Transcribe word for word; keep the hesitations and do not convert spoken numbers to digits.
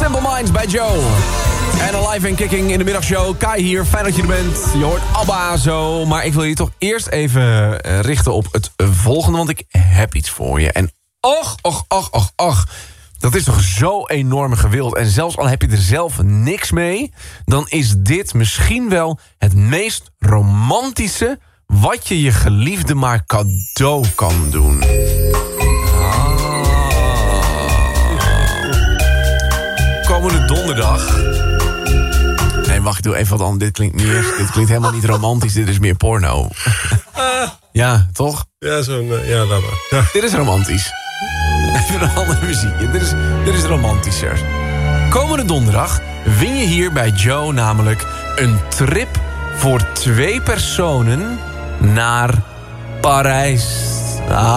Simple Minds bij Joe. En een live en kicking in de middagshow. Kai hier, fijn dat je er bent. Je hoort ABBA zo. Maar ik wil je toch eerst even richten op het volgende. Want ik heb iets voor je. En och, och, och, och, och. Dat is toch zo enorm gewild. En zelfs al heb je er zelf niks mee... dan is dit misschien wel het meest romantische... wat je je geliefde maar cadeau kan doen. Komende donderdag... Nee, wacht, ik doe even wat anders. Dit klinkt, meer, dit klinkt helemaal niet romantisch, dit is meer porno. Ja, toch? Ja, zo'n... Uh, ja, laat maar. Ja. Dit is romantisch. Even een andere muziek. Dit is, dit is romantischer. Komende donderdag win je hier bij Joe namelijk een trip voor twee personen naar Parijs. Ah.